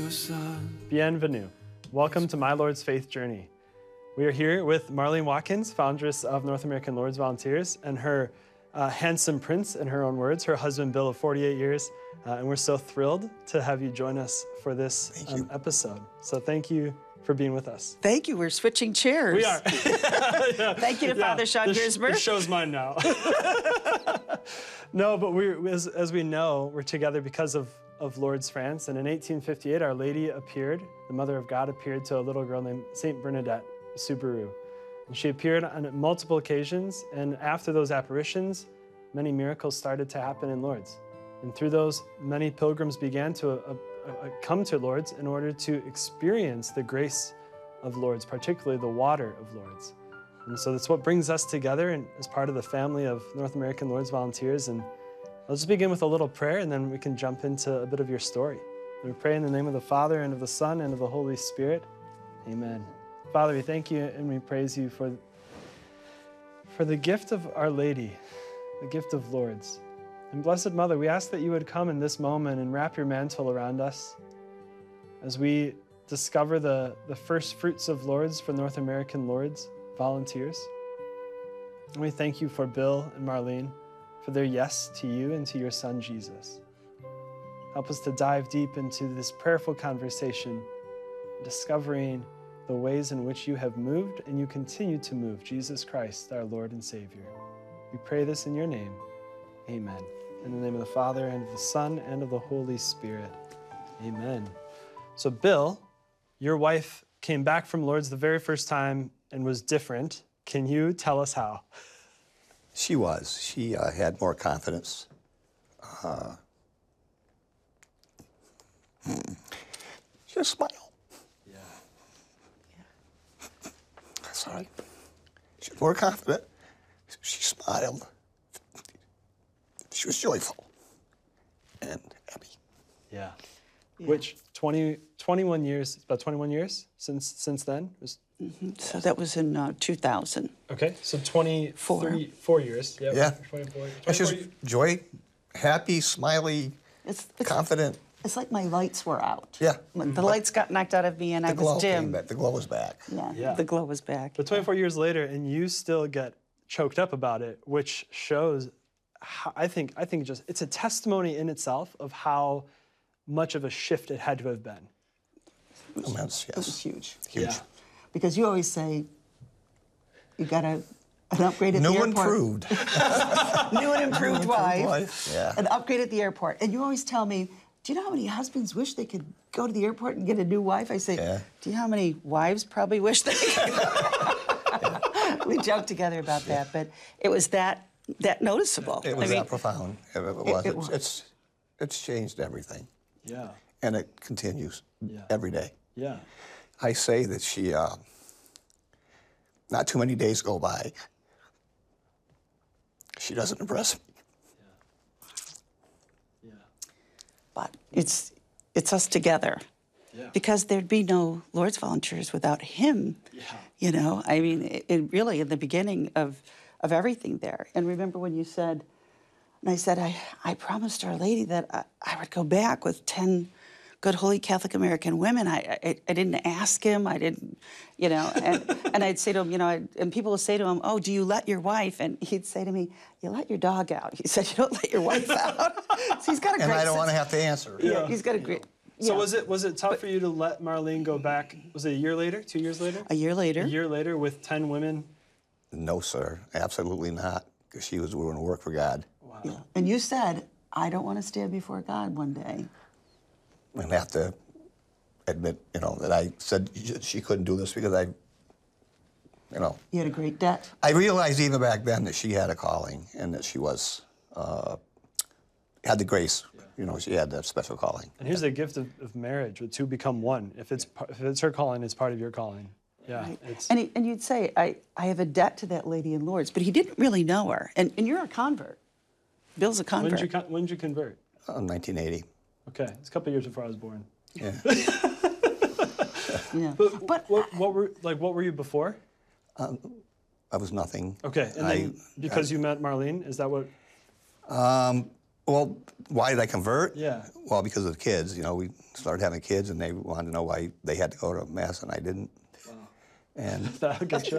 Bienvenue. Welcome to My Lord's Faith Journey. We are here with Marlene Watkins, foundress of North American Lord's Volunteers, and her handsome prince, in her own words, her husband Bill of 48 years. And we're so thrilled to have you join us for this episode. So thank you for being with us. Thank you. We're switching chairs. We are. Yeah. Thank you to Father Sean Gersberg. The show's mine now. No, but as we know, we're together because of Lourdes, France. And in 1858, Our Lady appeared, the Mother of God appeared to a little girl named Saint Bernadette Soubirous. And she appeared on multiple occasions. And after those apparitions, many miracles started to happen in Lourdes. And through those, many pilgrims began to come to Lourdes in order to experience the grace of Lourdes, particularly the water of Lourdes. And so that's what brings us together and as part of the family of North American Lord's Volunteers. And I'll just begin with a little prayer, and then we can jump into a bit of your story. And we pray in the name of the Father, and of the Son, and of the Holy Spirit. Amen. Father, we thank you and we praise you for the gift of Our Lady, the gift of Lourdes. And Blessed Mother, we ask that you would come in this moment and wrap your mantle around us as we discover the first fruits of Lourdes for North American Lord's Volunteers. And we thank you for Bill and Marlene, for their yes to you and to your Son, Jesus. Help us to dive deep into this prayerful conversation, discovering the ways in which you have moved and you continue to move, Jesus Christ, our Lord and Savior. We pray this in your name. Amen. In the name of the Father, and of the Son, and of the Holy Spirit. Amen. So Bill, your wife came back from Lourdes the very first time and was different. Can you tell us how? She was. She had more confidence. Just smile. Yeah. Sorry. She was more confident. She smiled. She was joyful and happy. Yeah. Which 21 years, about 21 years since then? So that was in 2000. Okay, so 4 years. Yeah. 24. It's just joy, happy, smiley, It's confident. It's like my lights were out. Yeah. The lights got knocked out of me and I was dim. The glow was back. Yeah, the glow was back. But 24 years later, and you still get choked up about it, which shows, how, I think just, it's a testimony in itself of how much of a shift it had to have been. Immense, yes. It was huge. Huge. Yeah. Because you always say, you got an upgrade at the airport. Improved. New and improved wife. Yeah. An upgrade at the airport. And you always tell me, do you know how many husbands wish they could go to the airport and get a new wife? I say, do you know how many wives probably wish they could? We joke together about that, but it was that noticeable. It was that profound. It was. It's changed everything. Yeah. And it continues every day. Yeah. I say that she, not too many days go by, she doesn't impress me. Yeah. But it's us together. Yeah. Because there'd be no Lord's Volunteers without him. Yeah. You know, I mean, it really, in the beginning of everything there. And remember when you said, and I said, I promised Our Lady that I would go back with 10 good, holy Catholic American women. I didn't ask him. I didn't, you know, and I'd say to him, you know, and people would say to him, oh, do you let your wife? And he'd say to me, you let your dog out. He said, you don't let your wife out. So he's got a great And I don't want to have to answer. Yeah, he's got a great... So was it tough for you to let Marlene go back? Was it a year later, 2 years later? A year later. A year later with 10 women? No, sir. Absolutely not. Because she was willing to work for God. Wow. Yeah. And you said, I don't want to stand before God one day. And have to admit, you know, that I said she couldn't do this because you know. You had a great debt. I realized even back then that she had a calling and that she was, had the grace. You know, she had that special calling. And here's the gift of marriage, the two become one. If it's her calling, it's part of your calling. Yeah. Right. And you'd say, I have a debt to that lady in Lourdes, but he didn't really know her. And you're a convert. Bill's a convert. When did you convert? 1980. Okay, it's a couple of years before I was born. Yeah. Yeah. But what were you before? I was nothing. Okay, and then because you met Marlene, is that what? Well, why did I convert? Yeah. Well, because of the kids. You know, we started having kids, and they wanted to know why they had to go to mass and I didn't. Wow. And That'll get you.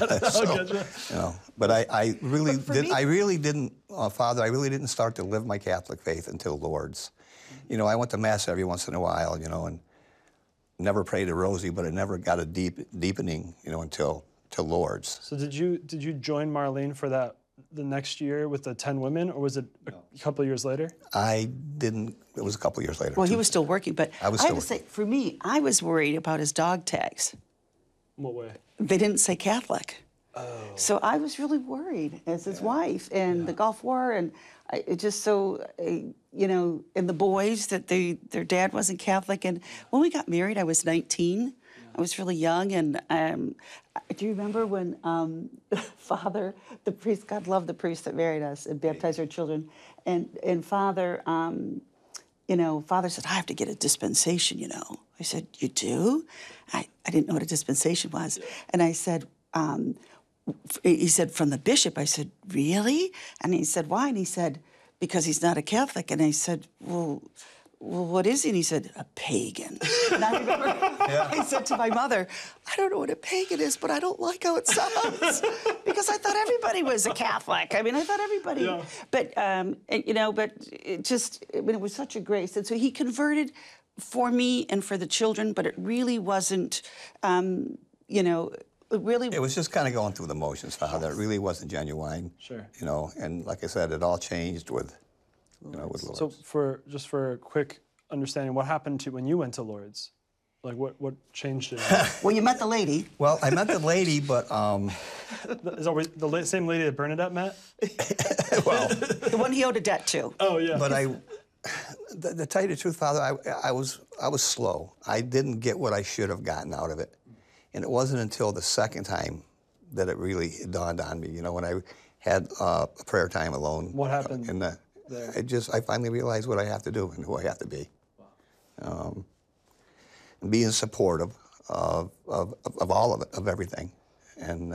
You know, but I really did. I really didn't, Father. I really didn't start to live my Catholic faith until Lourdes. You know, I went to mass every once in a while. You know, and never prayed a rosary, but I never got a deepening. You know, until Lourdes. So did you join Marlene for that the next year with the 10 women, or was it a couple of years later? I didn't. It was a couple of years later. Well, he was still working, but I have to say, for me, I was worried about his dog tags. What way? They didn't say Catholic. Oh. So I was really worried as his wife, and the Gulf War, and it just so, you know, and the boys, that their dad wasn't Catholic. And when we got married, I was 19. I was really young, and do you remember when Father, the priest, God loved the priest that married us and baptized our children, and Father, you know, Father said, I have to get a dispensation, you know. I said, you do? I didn't know what a dispensation was. And I said, he said, from the bishop. I said, really? And he said, why? And he said, because he's not a Catholic. And I said, well, what is he? And he said, a pagan. And I remember I said to my mother, I don't know what a pagan is, but I don't like how it sounds. Because I thought everybody was a Catholic. I mean, I thought everybody. Yeah. But, you know, but it just, I mean, it was such a grace. And so he converted for me and for the children, but it really wasn't, you know, it was just kind of going through the motions, Father. It really wasn't genuine. Sure. You know, and like I said, it all changed with, you know, with Lourdes. So for a quick understanding, what happened to when you went to Lourdes? Like what changed it? Well, you met the lady. Well, I met the lady, but is always the same lady that Bernadette met? Well, the one he owed a debt to. Oh yeah. But to tell you the truth, Father, I was slow. I didn't get what I should have gotten out of it, and it wasn't until the second time that it really dawned on me. You know, when I had a prayer time alone. What happened? I finally realized what I have to do and who I have to be. Wow. And being supportive of all of it, of everything. And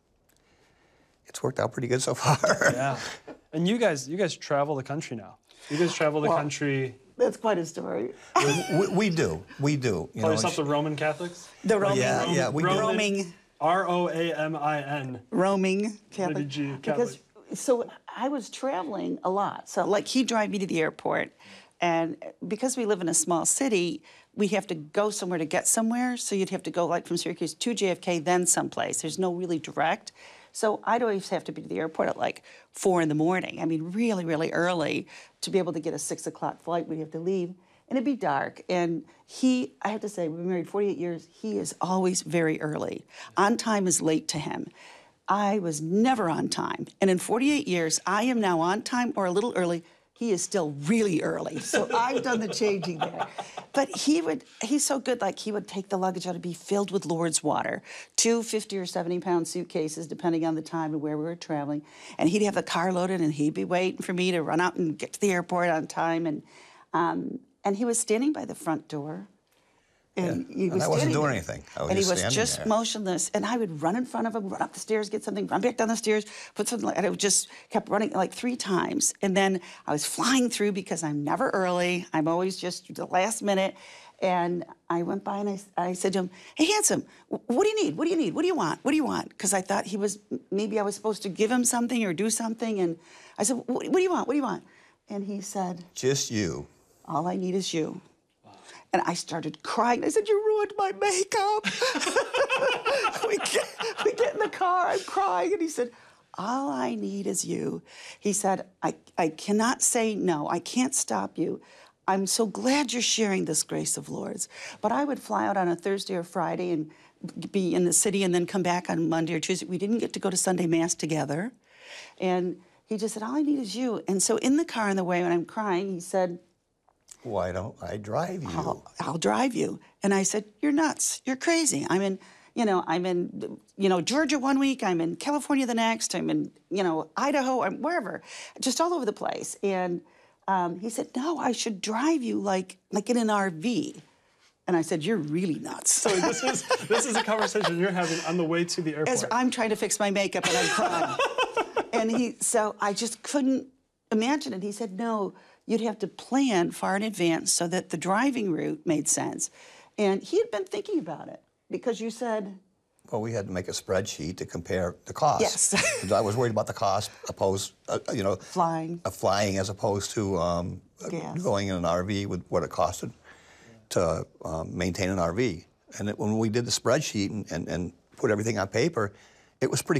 it's worked out pretty good so far. Yeah. And you guys travel the country now. You guys travel the country. That's quite a story. we do. You call yourself the Roman Catholics? The Roman. Yeah, we do. Roaming. R-O-A-M-I-N. Roaming Catholic. Refugee Catholic. Because, so I was traveling a lot. So like he'd drive me to the airport, and because we live in a small city, we have to go somewhere to get somewhere. So you'd have to go like from Syracuse to JFK, then someplace. There's no really direct. So I'd always have to be to the airport at like 4 in the morning. I mean, really, really early to be able to get a 6 o'clock flight. We'd have to leave, and it'd be dark. And I have to say, we've been married 48 years. He is always very early. On time is late to him. I was never on time. And in 48 years, I am now on time or a little early. He is still really early. So I've done the changing there. But he's so good, like he would take the luggage out to be filled with Lourdes water, 2 50 or 70-pound suitcases, depending on the time and where we were traveling. And he'd have the car loaded, and he'd be waiting for me to run out and get to the airport on time. And he was standing by the front door. And I wasn't doing anything. And he was just motionless. And I would run in front of him, run up the stairs, get something, run back down the stairs, put something, and I just kept running like 3 times. And then I was flying through because I'm never early. I'm always just the last minute. And I went by and I said to him, hey, handsome, what do you need? What do you need? What do you want? What do you want? Because I thought maybe I was supposed to give him something or do something. And I said, what do you want? What do you want? And he said, just you. All I need is you. And I started crying. I said, you ruined my makeup. we get in the car, I'm crying. And he said, all I need is you. He said, I cannot say no. I can't stop you. I'm so glad you're sharing this grace of Lourdes. But I would fly out on a Thursday or Friday and be in the city and then come back on Monday or Tuesday. We didn't get to go to Sunday Mass together. And he just said, all I need is you. And so in the car on the way when I'm crying, he said, why don't I drive you? I'll drive you. And I said, you're nuts. You're crazy. I'm in Georgia one week. I'm in California the next. I'm in, Idaho. I'm wherever, just all over the place. And he said, no, I should drive you like in an RV. And I said, you're really nuts. So this is a conversation you're having on the way to the airport. As I'm trying to fix my makeup and I'm crying. So I just couldn't imagine it. He said, no, you'd have to plan far in advance so that the driving route made sense. And he had been thinking about it because you said, well, we had to make a spreadsheet to compare the cost. Yes. 'Cause I was worried about the cost opposed, flying. Flying as opposed to Gas. going in an RV with what it costed to maintain an RV. And when we did the spreadsheet and put everything on paper, it was pretty